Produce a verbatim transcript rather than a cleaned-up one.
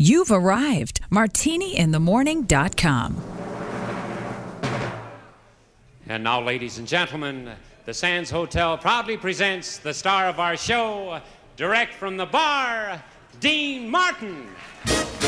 You've arrived. martini in the morning dot com. And now, ladies and gentlemen, the Sands Hotel proudly presents the star of our show, direct from the bar, Dean Martin.